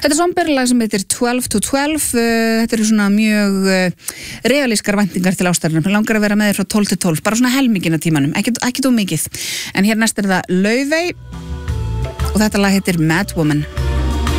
Þetta Zomber-lag sem heitir 12 to 12, þetta eru svona mjög realískar væntingar til ástarinnar. Mér langar að vera með þér frá 12 til 12, bara svona helmingin af tímanum, ekki þú mikið. En hér næst það Laufey og þetta lag heitir Mad Woman.